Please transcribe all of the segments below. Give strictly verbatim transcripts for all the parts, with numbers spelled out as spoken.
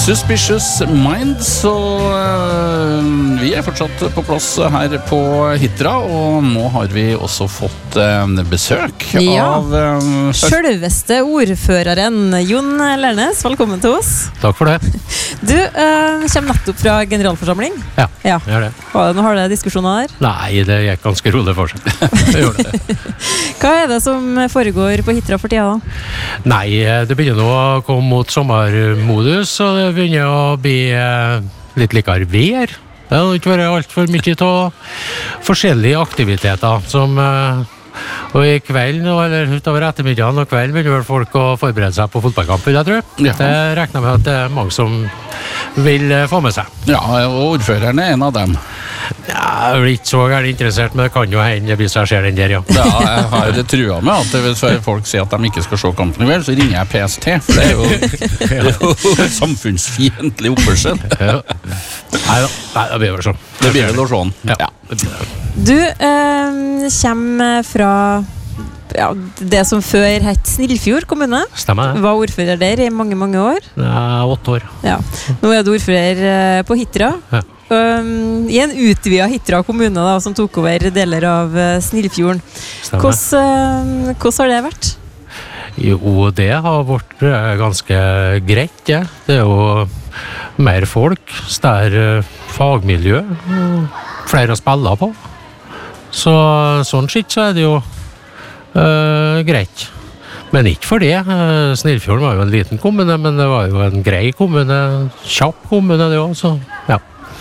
Suspicious Minds, så uh, vi er fortsatt på plass her på Hitra, og nå har vi også fått uh, besøk ja. av uh, selveste ordføreren Jon Lernes, velkommen til oss. Takk for det. Du uh, kommer nettopp fra generalforsamling. Ja, ja. jeg gjør det. Nå har dere diskusjoner der? Nei, det gikk ganske rolig for seg. Jeg gjorde det. Hva er det som foregår på Hitra for tida da? Nei, det begynner nå å komme mot sommermodus, og det begynner å bli eh, litt likere vær. Det har ikke vært alt for mye av forskjellige aktiviteter som eh, og i kveld, eller utover ettermiddagen og kveld begynner vel folk å forberede seg på fotballkamp, vil jeg tro. Ja. Det regner med at det er mange som vil eh, få med seg. Ja, og ordføreren er en av dem. Ja, jeg er ikke så gærent interessert, men det kan jo hende hvis jeg ser den der, ja. Ja, jeg har det trua med at hvis folk sier at de ikke skal se kampen i vel, så ringer jeg P S T, for det er jo, det er jo samfunnsfiendtlig oppførsel. Ja. Nei da, nei, det blir vel sånn. Det blir vel sånn. Ja. Ja. Du eh, kommer fra ja, det som før het Snillfjord kommune. Stemmer det. Var ordfører der i mange, mange år. Ja, åtte år. Ja. Nå er du ordfører eh, på Hitra. Ja. Um, I en utvidet Hitra kommune da, som tok over deler av uh, Snillfjorden. Hvordan, uh, hvordan har det vært? Jo, det har vært ganske greit, ja. Det er jo mer folk, større fagmiljø, flere å spille på. Så sånn sett så er det jo uh, greit. Men ikke for det. Snillfjorden var jo en liten kommune, men det var jo en grei kommune, kjapp kommune det også, ja.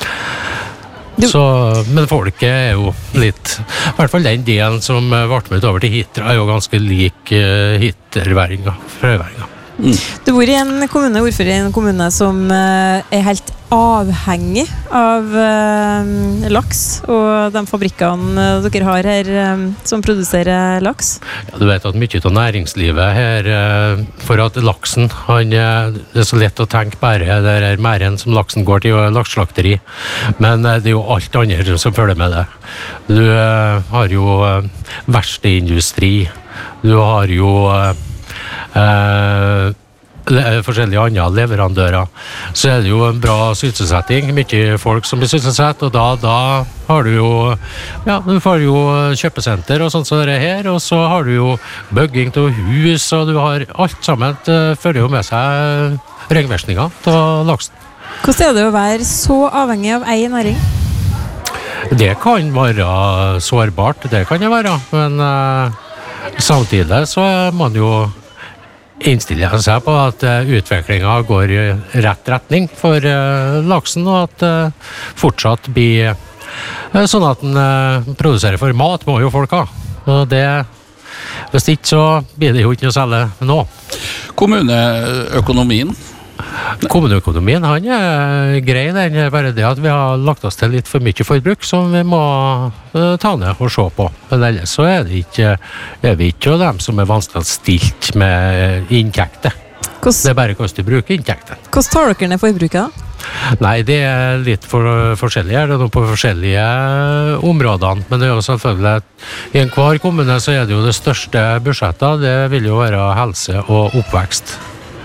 Så, men folket er jo litt, i hvert fall den delen som ble med over til Hitra er jo ganske lik uh, hitterværinga, frøværinga. Mm. Du bor i en kommune, ordfører i en kommune som uh, er helt avhengig av uh, laks og de fabrikkene uh, dere har her um, som produserer laks. Ja, du vet at mye av næringslivet her, uh, for at laksen, han, uh, det er så lett å tenke bare det er meren som laksen går til, og lakslakteri, men uh, det er jo alt andre som følger med det. Du uh, har jo uh, verkstedindustri, du har jo uh, uh, forskjellige andre leverandører, så er det jo en bra sysselsetting, mye folk som blir sysselsatt, og da, da har du jo, ja, du får jo kjøpesenter og sånt som det er her, og så har du jo bygging til hus, og du har alt sammen, det følger jo med seg ringversninger til laksen. Hvordan er det å være så avhengig av ei næring? Det kan være sårbart, det kan det være, men uh, samtidig så er man jo innstiller seg på at uh, utviklingen går i rett retning for uh, laksen, og at det uh, fortsatt blir uh, sånn at den uh, produserer for mat, må jo folk ha. Og det, hvis ikke så blir det jo ikke noe særlig nå. Kommuneøkonomien? Kommuneøkonomien, han er grei, den er bare det at vi har lagt oss til litt for mye forbruk som vi må uh, ta ned og se på. Men ellers så er det ikke, er vi ikke dem som er vanskelig stilt med inntekter. Hvordan, det er bare hvordan du bruker inntekter. Hvordan tar dere ned forbruket da? Nei, det er litt for forskjellig her, det er noe på forskjellige områdene, men det er jo selvfølgelig at i enhver kommune så er det jo det største budsjettet, det vil jo være helse og oppvekst.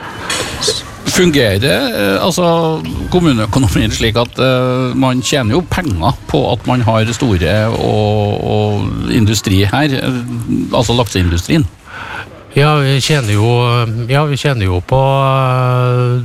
Fungerer altså kommuneøkonomien slik at uh, man tjener jo penger på at man har store og, og industri her, altså lakseindustrien? Ja, vi tjener jo, ja, vi tjener jo på uh,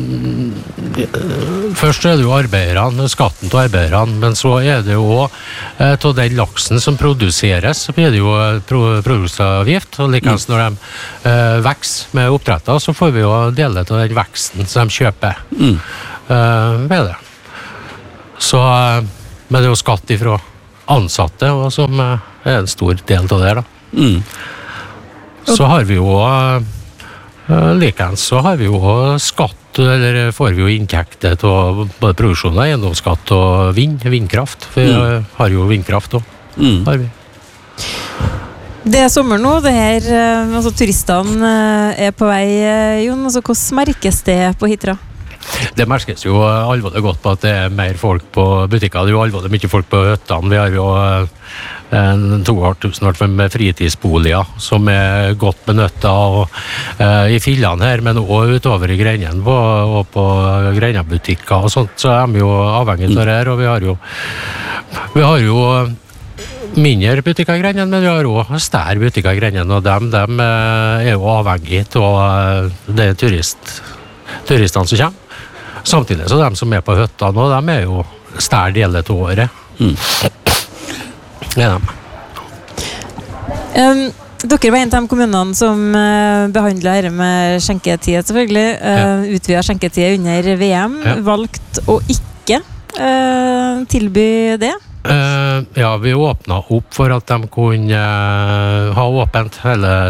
først er det jo arbeiderne, skatten til arbeiderne, men så er det jo uh, til den laksen som produseres, så blir det jo pro produksavgift, og likens mm. når de uh, vekser med oppdretter, så får vi jo dele til den veksten som de kjøper mm. uh, med det. Så, uh, men det er jo skatt ifra ansatte, og som uh, er en stor del av det da. Mm. Så har vi jo uh, likens så har vi jo skatt, eller får vi jo inntekter til både produksjon av eiendomsskatt og vind, vindkraft, for vi mm. har jo vindkraft også, mm. har vi. Det er sommer nå, det her, altså turistene er på vei, Jon, altså hvordan merkes det på Hitra? Det merkes jo alvorlig godt på at det er mer folk på butikker, det er jo alvorlig mye folk på høttene, vi har jo en to tusen med fritidsboliger som er godt benyttet og, eh, i fillene her, men også utover i grenen på, og på grenebutikker og sånt, så er vi jo avhengig av det her, og vi har jo vi har jo mindre butikker i grenen, men vi har også større butikker i grenen, og dem, dem er jo avhengig av det turist, turistene som kommer. Samtidig så dem som er på høttene, og dem er jo større deler av året. Mm. Ja. Um, dere var en av de kommunene som uh, behandlet dette med skjenketid, selvfølgelig. Uh, ja. Utvidet skjenketid under V M. Ja. Valgt å ikke uh, tilby det. Uh, ja, vi åpnet opp for at de kunne uh, ha åpent hele